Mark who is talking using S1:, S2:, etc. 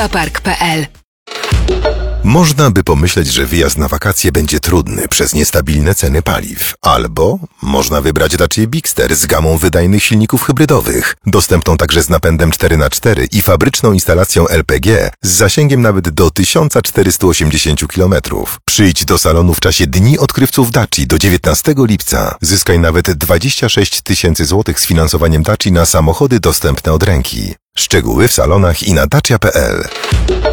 S1: Aquapark.pl.
S2: Można by pomyśleć, że wyjazd na wakacje będzie trudny przez niestabilne ceny paliw. Albo można wybrać Dacia Bigster z gamą wydajnych silników hybrydowych, dostępną także z napędem 4x4 i fabryczną instalacją LPG z zasięgiem nawet do 1480 km. Przyjdź do salonu w czasie Dni Odkrywców Daci do 19 lipca. Zyskaj nawet 26 000 zł z finansowaniem Daci na samochody dostępne od ręki. Szczegóły w salonach i na dacia.pl.